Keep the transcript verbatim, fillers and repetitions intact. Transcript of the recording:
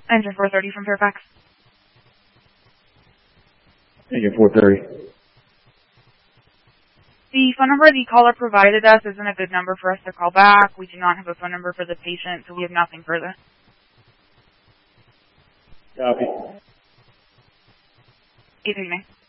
Engine four thirty from Fairfax. Engine four thirty. The phone number the caller provided us isn't a good number for us to call back. We do not have a phone number for the patient, so we have nothing further. Copy. eight three nine.